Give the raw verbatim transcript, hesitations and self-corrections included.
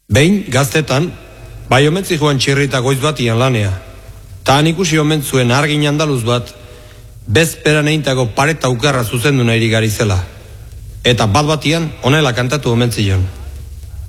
Behin, gaztetan, bai omentzi joan txirrita goiz batian lanea. Taan ikusi omentzuen argin andaluz bat, bezperan eintako pareta ukarra zuzendu nahi gari zela. Eta bat batian, onela kantatu omentzion.